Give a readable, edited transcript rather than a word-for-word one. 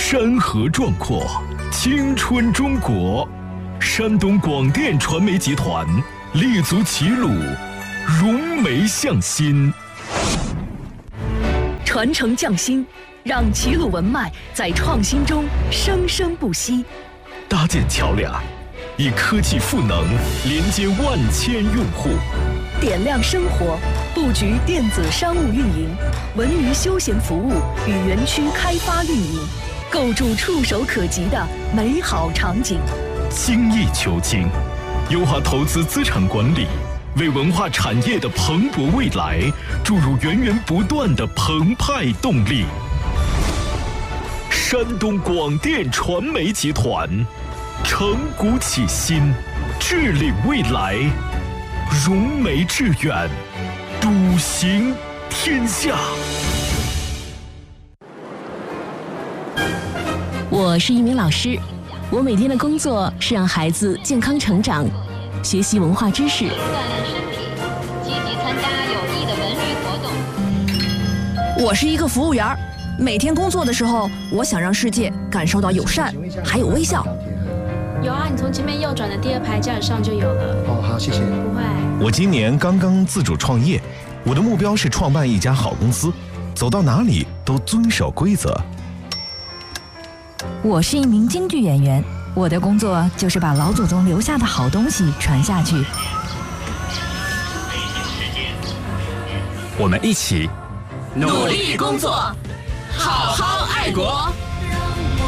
山河壮阔，青春中国。山东广电传媒集团立足齐鲁，融媒向心， 传承匠心，让齐鲁文脉在创新中生生不息。 搭建桥梁，以科技赋能连接万千用户。 点亮生活，布局电子商务运营、文娱休闲服务与园区开发运营，构筑触手可及的美好场景。 精益求精，优化投资资产管理，为文化产业的蓬勃未来注入源源不断的澎湃动力。山东广电传媒集团，承古启新，致力未来，融媒致远，笃行天下。 我是一名老师，我每天的工作是让孩子健康成长，学习文化知识， 锻炼身体，积极参加有益的文娱活动。 我是一个服务员，每天工作的时候，我想让世界感受到友善，还有微笑。 有啊，你从前面右转的第2排架子上就有了。 哦，好，谢谢。 不会。 我今年刚刚自主创业，我的目标是创办一家好公司，走到哪里都遵守规则。 我是一名京剧演员，我的工作就是把老祖宗留下的好东西传下去。 我们一起努力工作，好好爱国。